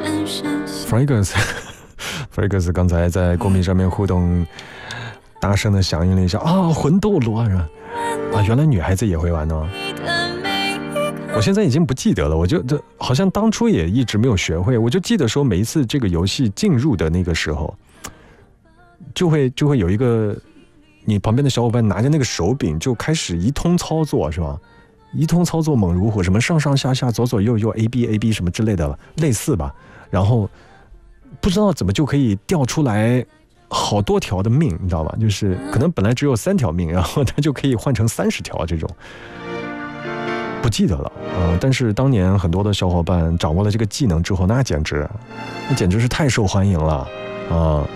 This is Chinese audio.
Fergus 刚才在公屏上面互动，大声的响应了一下啊，魂斗罗是吧？啊，原来女孩子也会玩呢。我现在已经不记得了，我就好像当初也一直没有学会，我就记得说每一次这个游戏进入的那个时候，就会有一个你旁边的小伙伴拿着那个手柄就开始一通操作是吧？一通操作猛如虎，什么上上下下左左右右 AB 什么之类的类似吧，然后不知道怎么就可以调出来好多条的命，你知道吧？就是可能本来只有3条命，然后它就可以换成30条这种。不记得了，但是当年很多的小伙伴掌握了这个技能之后，那简直是太受欢迎了啊！